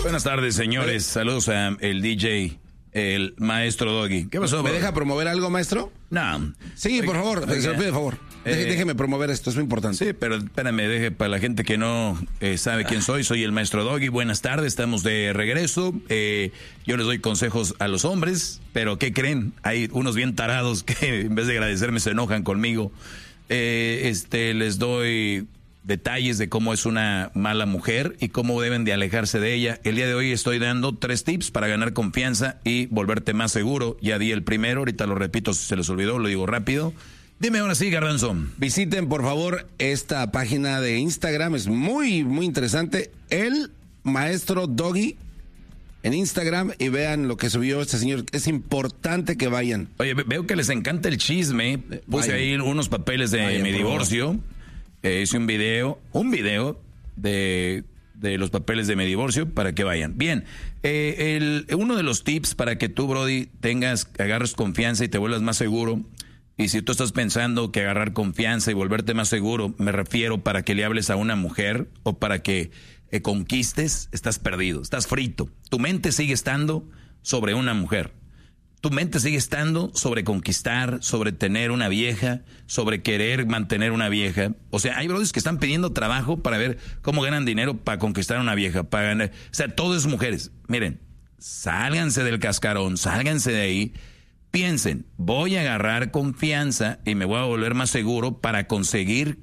Buenas tardes, señores. Saludos a el DJ, el maestro Doggy. ¿Qué pasó, ¿Me bro? deja promover algo, maestro? No. Sí, por favor, se lo pido de favor. Déjeme promover esto, es muy importante. Sí, pero espérame, deje para la gente que no sabe quién soy el maestro Doggy. Buenas tardes, estamos de regreso. Yo les doy consejos a los hombres, pero ¿qué creen? Hay unos bien tarados que en vez de agradecerme se enojan conmigo. Les doy detalles de cómo es una mala mujer y cómo deben de alejarse de ella. El día de hoy estoy dando 3 tips para ganar confianza y volverte más seguro. Ya di el primero, ahorita lo repito si se les olvidó, lo digo rápido. Dime ahora sí, Garbanzo. Visiten, por favor, esta página de Instagram, es muy, muy interesante. El maestro Doggy en Instagram y vean lo que subió este señor. Es importante que vayan. Oye, veo que les encanta el chisme. Puse ahí unos papeles de mi divorcio. Hice un video de los papeles de mi divorcio para que vayan. Bien, uno de los tips para que tú, Brody, agarres confianza y te vuelvas más seguro. Y si tú estás pensando que agarrar confianza y volverte más seguro, me refiero para que le hables a una mujer o para que conquistes, estás perdido, estás frito. Tu mente sigue estando sobre una mujer. Tu mente sigue estando sobre conquistar, sobre tener una vieja, sobre querer mantener una vieja. O sea, hay brothers que están pidiendo trabajo para ver cómo ganan dinero para conquistar una vieja, para ganar. O sea, todo es mujeres. Miren, sálganse del cascarón, sálganse de ahí. Piensen, voy a agarrar confianza y me voy a volver más seguro para conseguir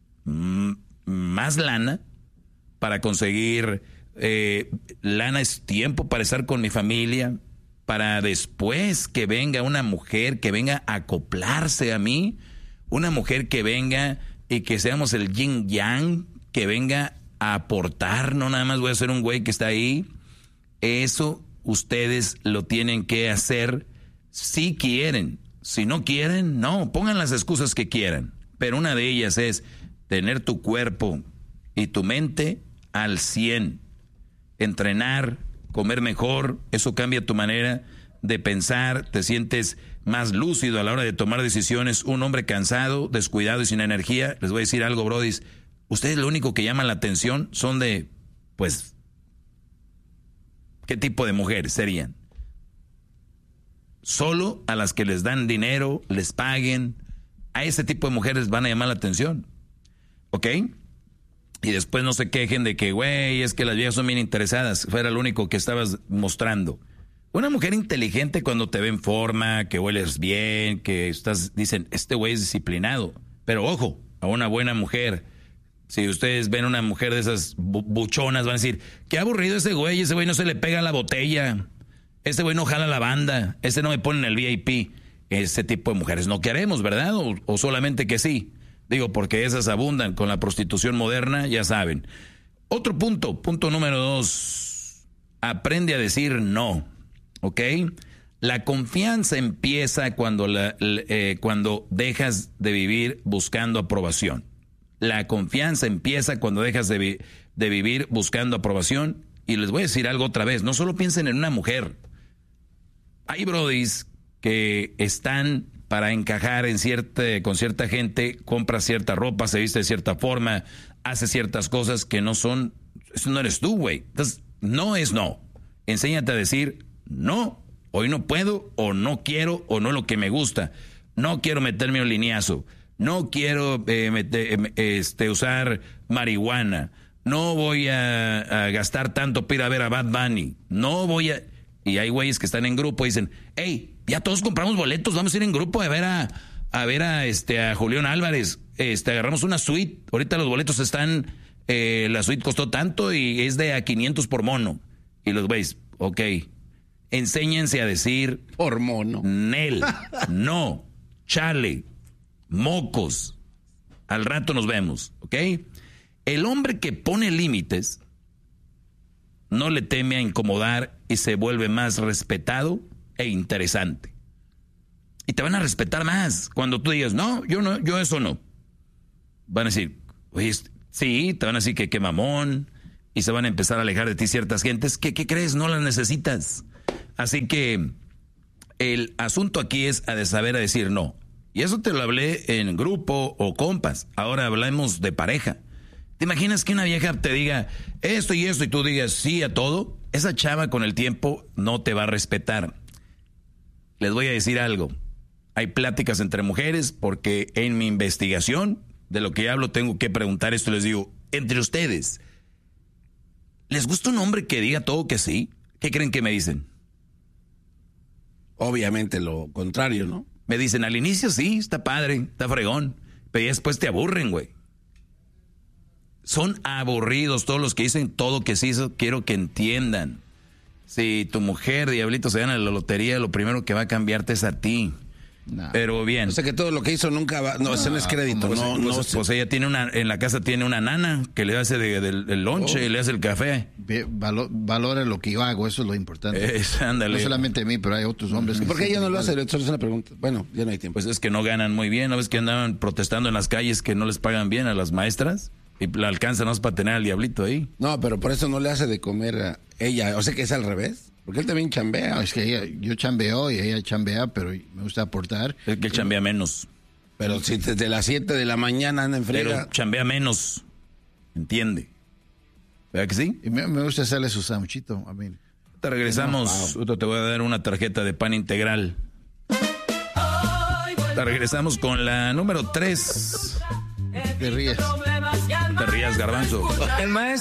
más lana, para conseguir lana es tiempo para estar con mi familia, para después que venga una mujer que venga a acoplarse a mí, una mujer que venga y que seamos el yin yang, que venga a aportar, no nada más voy a ser un güey que está ahí. Eso ustedes lo tienen que hacer si quieren. Si no quieren, no, pongan las excusas que quieran, pero una de ellas es tener tu cuerpo y tu mente al 100, entrenar, comer mejor, eso cambia tu manera de pensar, te sientes más lúcido a la hora de tomar decisiones. Un hombre cansado, descuidado y sin energía, les voy a decir algo, brodis, ustedes lo único que llaman la atención son de, pues, ¿qué tipo de mujeres serían? Solo a las que les dan dinero, les paguen, a ese tipo de mujeres van a llamar la atención, ¿ok? Y después no se quejen de que, güey, es que las viejas son bien interesadas. Fuera lo único que estabas mostrando. Una mujer inteligente cuando te ve en forma, que hueles bien, que dicen, este güey es disciplinado. Pero ojo, a una buena mujer, si ustedes ven una mujer de esas buchonas, van a decir, qué aburrido ese güey no se le pega la botella. Ese güey no jala la banda, ese no me pone en el VIP. Ese tipo de mujeres no queremos, ¿verdad? O solamente que sí. Digo, porque esas abundan con la prostitución moderna, ya saben. Otro punto número 2. Aprende a decir no, ¿ok? La confianza empieza cuando dejas de vivir buscando aprobación. La confianza empieza cuando dejas de vivir buscando aprobación. Y les voy a decir algo otra vez, no solo piensen en una mujer. Hay brodis que están para encajar con cierta gente, compra cierta ropa, se viste de cierta forma, hace ciertas cosas que no son, eso no eres tú, güey. Entonces, no es no. Enséñate a decir, no, hoy no puedo, o no quiero, o no es lo que me gusta. No quiero meterme un lineazo, no quiero usar marihuana, no voy a gastar tanto para ir a ver a Bad Bunny, no voy a... Y hay güeyes que están en grupo y dicen, hey, ya todos compramos boletos, vamos a ir en grupo a ver a Julián Álvarez, agarramos una suite, ahorita los boletos están, la suite costó tanto y es de a 500 por mono. Y los güeyes, ok, enséñense a decir por mono, Nel, no, chale, mocos, al rato nos vemos, ok. El hombre que pone límites no le teme a incomodar y se vuelve más respetado e interesante. Y te van a respetar más cuando tú digas, no, yo eso no. Van a decir, oye, sí, te van a decir que qué mamón, y se van a empezar a alejar de ti ciertas gentes que, ¿qué crees? No las necesitas. Así que el asunto aquí es a saber a decir no. Y eso te lo hablé en grupo o compas. Ahora hablamos de pareja. ¿Te imaginas que una vieja te diga esto y esto y tú digas sí a todo? esa chava con el tiempo no te va a respetar. Les voy a decir algo. Hay pláticas entre mujeres porque en mi investigación de lo que hablo tengo que preguntar esto. Les digo, entre ustedes, ¿les gusta un hombre que diga todo que sí? ¿Qué creen que me dicen? Obviamente lo contrario, ¿no? Me dicen, al inicio sí, está padre, está fregón, pero ya después te aburren, güey. Son aburridos todos los que dicen todo que sí. Eso quiero que entiendan. Si tu mujer, diablito, se gana la lotería, lo primero que va a cambiarte es a ti. No. Pero bien. O sea que todo lo que hizo nunca va... No, ese no es crédito. Pues ella tiene en la casa tiene una nana que le hace del lonche y le hace el café. Valora lo que yo hago, eso es lo importante. Ándale. No solamente a mí, pero hay otros hombres. ¿Por qué ella no lo hace? Eso es una pregunta. Bueno, ya no hay tiempo. Pues es que no ganan muy bien. ¿No ves que andaban protestando en las calles que no les pagan bien a las maestras? Y la alcanzan más para tener al diablito ahí. No, pero por eso no le hace de comer a ella. O sea que es al revés. Porque él también chambea. No, es que yo chambeo y ella chambea, pero me gusta aportar. Es que él chambea menos. Pero si desde las 7 de la mañana anda en friega. Pero chambea menos. ¿Entiende? ¿Verdad que sí? Y me gusta hacerle su sanguchito a mí. Te regresamos. Te voy a dar una tarjeta de pan integral. Te regresamos con la número 3. Te ríes. Te rías, Garbanzo. El maestro.